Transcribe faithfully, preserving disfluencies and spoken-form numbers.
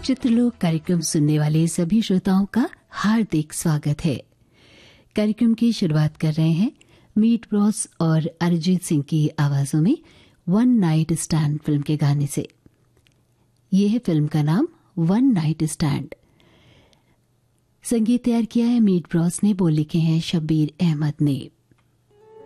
चित्रलोक कार्यक्रम सुनने वाले सभी श्रोताओं का हार्दिक स्वागत है। कार्यक्रम की शुरुआत कर रहे हैं मीट ब्रॉस और अरिजीत सिंह की आवाजों में वन नाइट स्टैंड फिल्म के गाने से। यह है फिल्म का नाम वन नाइट स्टैंड। संगीत तैयार किया है मीट ब्रॉस ने, बोल लिखे हैं शब्बीर अहमद ने।